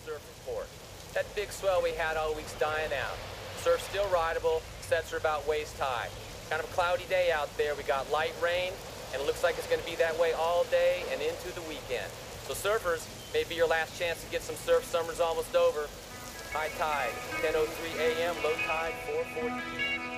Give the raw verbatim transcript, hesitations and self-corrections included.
surf report. That big swell we had all week's dying out. Surf's still rideable, sets are about waist high. Kind of a cloudy day out there. We got light rain, and it looks like it's going to be that way all day and into the weekend. So surfers, maybe your last chance to get some surf. Summer's almost over. High tide, ten oh three a m, low tide, four forty p m